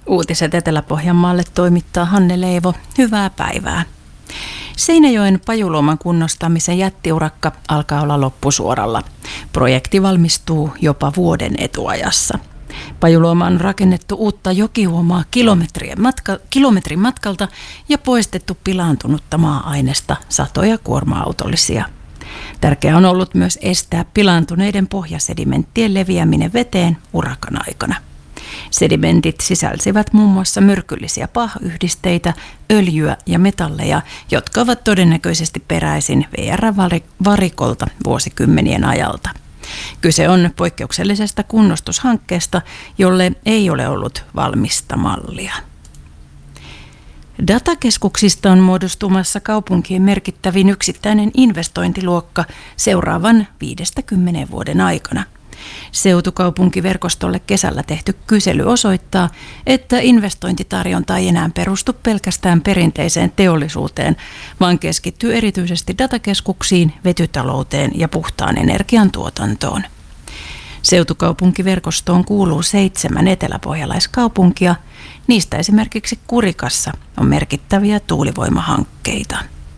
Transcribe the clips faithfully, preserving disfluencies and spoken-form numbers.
Uutiset Etelä-Pohjanmaalle toimittaa Hanne Leivo. Hyvää päivää. Seinäjoen Pajuluoman kunnostamisen jättiurakka alkaa olla loppusuoralla. Projekti valmistuu jopa vuoden etuajassa. Pajuluoma on rakennettu uutta jokiuomaa kilometrien matka, kilometrin matkalta ja poistettu pilaantunutta maa-ainesta satoja kuorma-autollisia. Tärkeää on ollut myös estää pilaantuneiden pohjasedimenttien leviäminen veteen urakan aikana. Sedimentit sisälsivät muun muassa myrkyllisiä pah-yhdisteitä, öljyä ja metalleja, jotka ovat todennäköisesti peräisin V R-varikolta vuosikymmenien ajalta. Kyse on poikkeuksellisesta kunnostushankkeesta, jolle ei ole ollut valmista mallia. Datakeskuksista on muodostumassa kaupunkien merkittävin yksittäinen investointiluokka seuraavan viidestä kymmeneen vuoden aikana. Seutukaupunkiverkostolle kesällä tehty kysely osoittaa, että investointitarjonta ei enää perustu pelkästään perinteiseen teollisuuteen, vaan keskittyy erityisesti datakeskuksiin, vetytalouteen ja puhtaan energian tuotantoon. Seutukaupunkiverkostoon kuuluu seitsemän eteläpohjalaiskaupunkia, niistä esimerkiksi Kurikassa on merkittäviä tuulivoimahankkeita.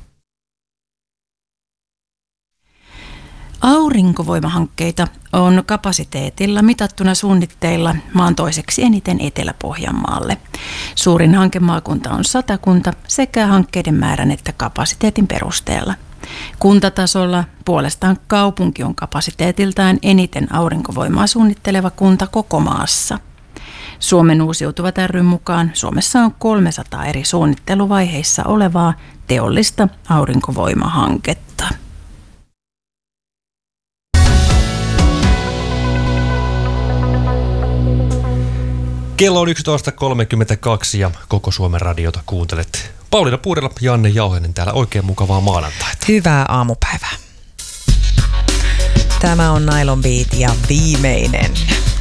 Aurinkovoimahankkeita on kapasiteetilla mitattuna suunnitteilla maan toiseksi eniten Etelä-Pohjanmaalle. Suurin hankemaakunta on Satakunta sekä hankkeiden määrän että kapasiteetin perusteella. Kuntatasolla puolestaan kaupunki on kapasiteetiltaan eniten aurinkovoimaa suunnitteleva kunta koko maassa. Suomen uusiutuvat ry:n mukaan Suomessa on kolmesataa eri suunnitteluvaiheissa olevaa teollista aurinkovoimahanketta. Kello on yksitoista kolmekymmentäkaksi ja koko Suomen radiota kuuntelet. Pauliina Puurela, Janne Jauhenen täällä. Oikein mukavaa maanantaita. Hyvää aamupäivää. Tämä on Nylon Beat ja viimeinen